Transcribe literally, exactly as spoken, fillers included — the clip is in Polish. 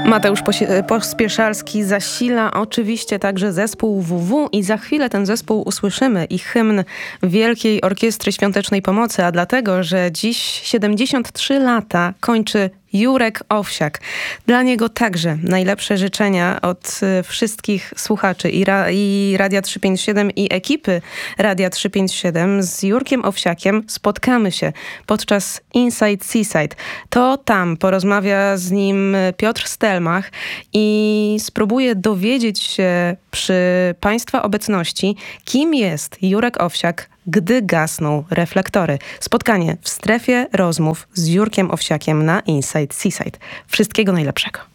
Mateusz Posie- Pospieszalski zasila oczywiście także zespół W W i za chwilę ten zespół usłyszymy i hymn Wielkiej Orkiestry Świątecznej Pomocy, a dlatego, że dziś siedemdziesiąt trzy lata kończy Jurek Owsiak. Dla niego także najlepsze życzenia od wszystkich słuchaczy i, ra- i Radia trzysta pięćdziesiąt siedem i ekipy Radia trzysta pięćdziesiąt siedem. Z Jurkiem Owsiakiem spotkamy się podczas Inside Seaside. To tam porozmawia z nim Piotr Stelmach i spróbuje dowiedzieć się przy Państwa obecności, kim jest Jurek Owsiak, gdy gasną reflektory. Spotkanie w strefie rozmów z Jurkiem Owsiakiem na Inside Seaside. Wszystkiego najlepszego.